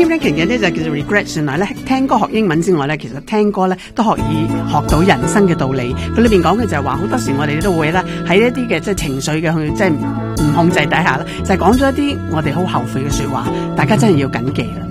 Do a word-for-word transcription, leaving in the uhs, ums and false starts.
ranking 嘅呢就叫做 regret。原來咧聽歌學英文之外咧，其實聽歌咧都可以學到人生嘅道理。佢裏邊講嘅就係話，好多時我哋都會咧喺一啲嘅即係情緒嘅即係唔控制底下咧，就係講咗一啲我哋好後悔嘅說話，大家真係要謹記啦。